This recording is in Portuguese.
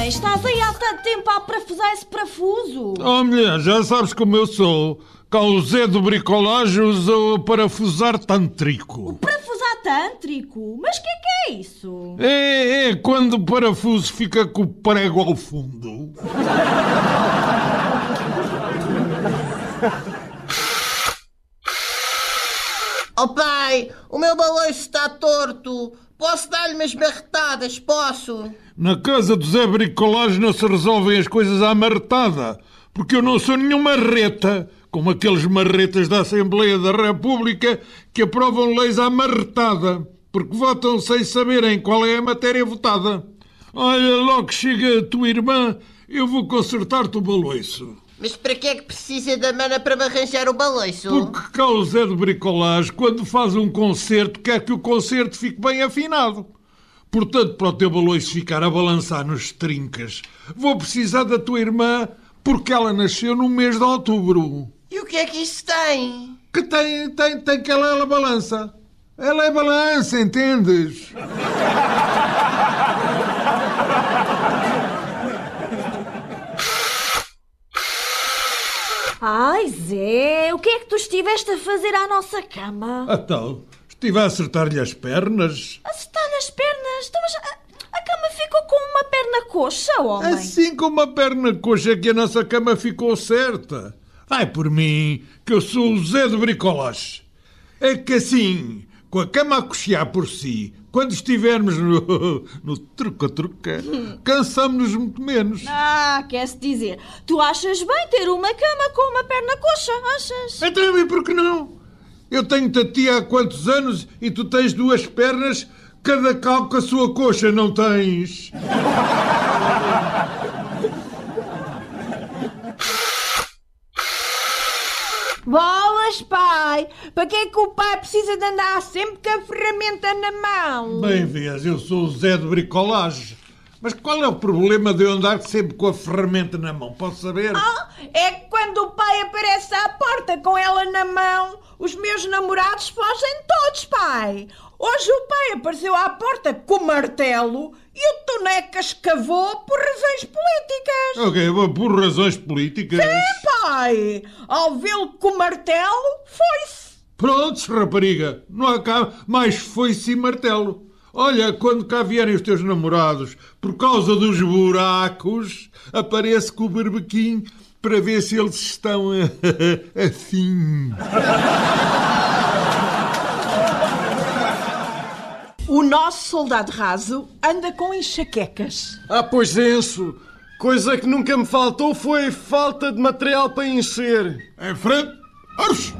homem, estás aí há tanto tempo a parafusar esse parafuso. Oh, mulher, já sabes como eu sou. Cá o Zé do bricolagem usou o parafusar tântrico. O parafusar tântrico? Mas que é isso? É quando o parafuso fica com o prego ao fundo. Oh pai, o meu baloiço está torto. Posso dar-lhe umas marretadas, posso? Na casa do Zé Bricolagem não se resolvem as coisas à marretada, porque eu não sou nenhuma marreta, como aqueles marretas da Assembleia da República que aprovam leis à marretada, porque votam sem saberem qual é a matéria votada. Olha, logo que chega a tua irmã, eu vou consertar-te o baloiço. Mas para que é que precisa da mana para me arranjar o baloiço? Porque cá o Zé de Bricolagem, quando faz um concerto, quer que o concerto fique bem afinado. Portanto, para o teu baloiço ficar a balançar nos trincas, vou precisar da tua irmã, porque ela nasceu no mês de outubro. E o que é que isso tem? Que tem que ela balança. Ela é balança, entendes? Ai, Zé, o que é que tu estiveste a fazer à nossa cama? Então, estive a acertar-lhe as pernas. Acertar as pernas? Então, mas a cama ficou com uma perna coxa, homem. Assim como a perna coxa que a nossa cama ficou certa. Vai por mim, que eu sou o Zé de Bricolagem. É que assim, com a cama a coxear por si, quando estivermos no truca-truca, cansamos-nos muito menos. Quer-se dizer, tu achas bem ter uma cama com uma perna coxa, achas? Então, e por que não? Eu tenho-te a ti há quantos anos e tu tens duas pernas, cada cal com a sua coxa, não tens? Bolas, pai! Para que é que o pai precisa de andar sempre com a ferramenta na mão? Bem vês, eu sou o Zé de Bricolagem. Mas qual é o problema de eu andar sempre com a ferramenta na mão? Posso saber? É que quando o pai aparece à porta com ela na mão, os meus namorados fogem todos, pai! Hoje o pai apareceu à porta com o martelo e o Toneca escavou por razões políticas. Ok, por razões políticas? Sim, pai! Ao vê-lo com o martelo, foi-se. Prontos, rapariga, não há cá mais foice e martelo. Olha, quando cá vierem os teus namorados, por causa dos buracos, aparece com o berbequim para ver se eles estão assim. O nosso soldado raso anda com enxaquecas. Pois Enzo, coisa que nunca me faltou foi falta de material para encher. Em frente, arros!